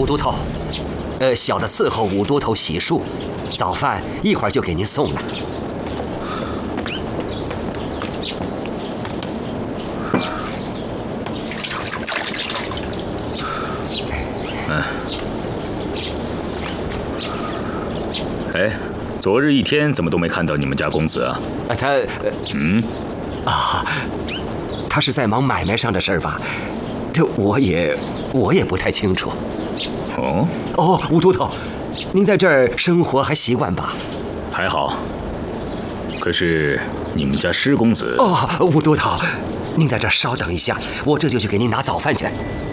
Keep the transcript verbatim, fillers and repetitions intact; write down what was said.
吴都头，呃，小的伺候吴都头洗漱，早饭一会儿就给您送来。 嗯。哎，昨日一天怎么都没看到你们家公子啊？ 啊，他，呃、 嗯， 啊，他是在忙买卖上的事儿吧？这我也我也不太清楚。 哦哦，吴都头，您在这儿生活还习惯吧？ 还好。可是你们家施公子…… 哦，吴都头，您在这儿稍等一下，我这就去给您拿早饭去。